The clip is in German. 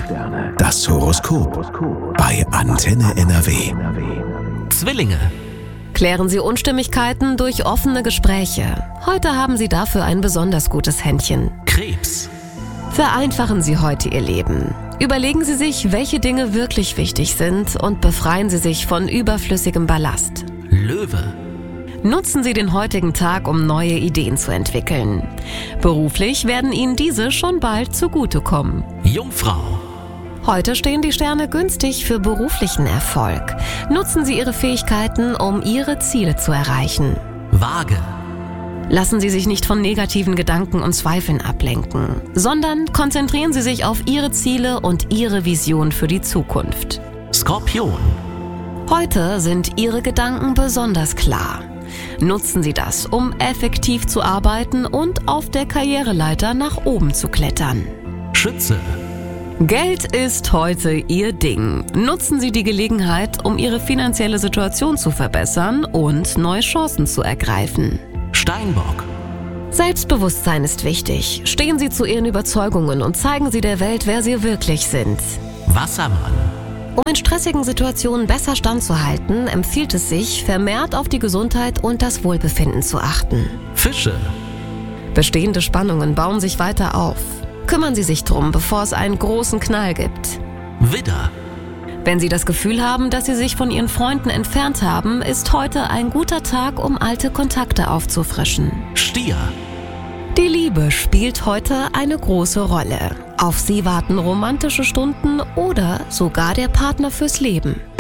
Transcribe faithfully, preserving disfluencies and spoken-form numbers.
Das Horoskop bei Antenne N R W. Zwillinge. Klären Sie Unstimmigkeiten durch offene Gespräche. Heute haben Sie dafür ein besonders gutes Händchen. Krebs. Vereinfachen Sie heute Ihr Leben. Überlegen Sie sich, welche Dinge wirklich wichtig sind und befreien Sie sich von überflüssigem Ballast. Löwe. Nutzen Sie den heutigen Tag, um neue Ideen zu entwickeln. Beruflich werden Ihnen diese schon bald zugutekommen. Jungfrau. Heute stehen die Sterne günstig für beruflichen Erfolg. Nutzen Sie Ihre Fähigkeiten, um Ihre Ziele zu erreichen. Waage. Lassen Sie sich nicht von negativen Gedanken und Zweifeln ablenken, sondern konzentrieren Sie sich auf Ihre Ziele und Ihre Vision für die Zukunft. Skorpion. Heute sind Ihre Gedanken besonders klar. Nutzen Sie das, um effektiv zu arbeiten und auf der Karriereleiter nach oben zu klettern. Schütze. Geld ist heute Ihr Ding. Nutzen Sie die Gelegenheit, um Ihre finanzielle Situation zu verbessern und neue Chancen zu ergreifen. Steinbock. Selbstbewusstsein ist wichtig. Stehen Sie zu Ihren Überzeugungen und zeigen Sie der Welt, wer Sie wirklich sind. Wassermann. Um in stressigen Situationen besser standzuhalten, empfiehlt es sich, vermehrt auf die Gesundheit und das Wohlbefinden zu achten. Fische. Bestehende Spannungen bauen sich weiter auf. Kümmern Sie sich drum, bevor es einen großen Knall gibt. Widder. Wenn Sie das Gefühl haben, dass Sie sich von Ihren Freunden entfernt haben, ist heute ein guter Tag, um alte Kontakte aufzufrischen. Stier. Die Liebe spielt heute eine große Rolle. Auf Sie warten romantische Stunden oder sogar der Partner fürs Leben.